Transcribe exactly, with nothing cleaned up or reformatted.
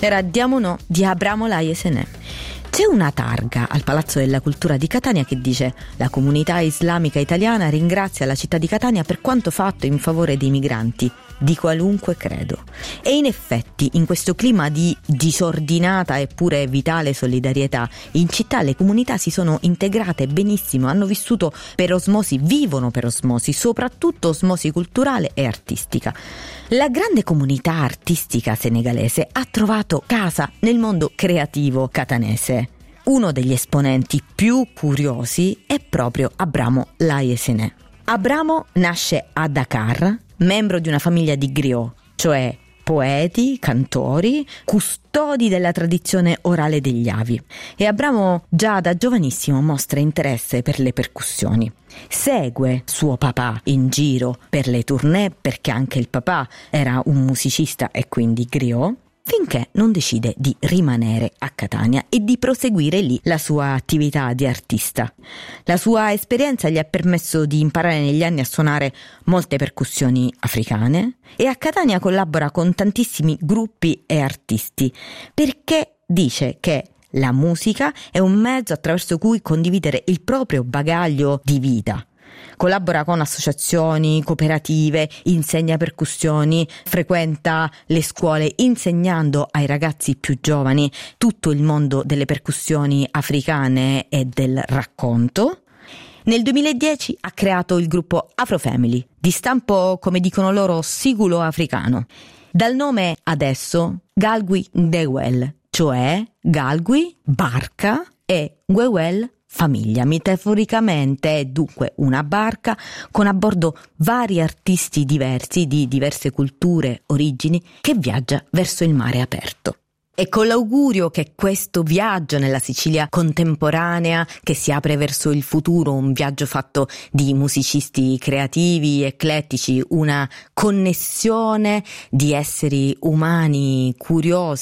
Era Diamo no di Abramo Lajesenè. C'è una targa al Palazzo della Cultura di Catania che dice: la comunità islamica italiana ringrazia la città di Catania per quanto fatto in favore dei migranti di qualunque credo. E in effetti, in questo clima di disordinata eppure vitale solidarietà, in città le comunità si sono integrate benissimo, hanno vissuto per osmosi, vivono per osmosi, soprattutto osmosi culturale e artistica. La grande comunità artistica senegalese ha trovato casa nel mondo creativo catanese. Uno degli esponenti più curiosi è proprio Abramo Lajesenè. Abramo nasce a Dakar, membro di una famiglia di griot, cioè poeti, cantori, custodi della tradizione orale degli avi. E Abramo già da giovanissimo mostra interesse per le percussioni. Segue suo papà in giro per le tournée, perché anche il papà era un musicista e quindi griot, finché non decide di rimanere a Catania e di proseguire lì la sua attività di artista. La sua esperienza gli ha permesso di imparare negli anni a suonare molte percussioni africane e a Catania collabora con tantissimi gruppi e artisti, perché dice che la musica è un mezzo attraverso cui condividere il proprio bagaglio di vita. Collabora con associazioni, cooperative, insegna percussioni, frequenta le scuole insegnando ai ragazzi più giovani tutto il mondo delle percussioni africane e del racconto. Nel duemiladieci ha creato il gruppo Afro Family, di stampo, come dicono loro, siculo-africano. Dal nome adesso Galgui Ndewel, cioè Galgui, barca, e Ngwewel, famiglia. Metaforicamente è dunque una barca con a bordo vari artisti diversi di diverse culture, origini, che viaggia verso il mare aperto. E con l'augurio che questo viaggio nella Sicilia contemporanea, che si apre verso il futuro, un viaggio fatto di musicisti creativi, eclettici, una connessione di esseri umani curiosi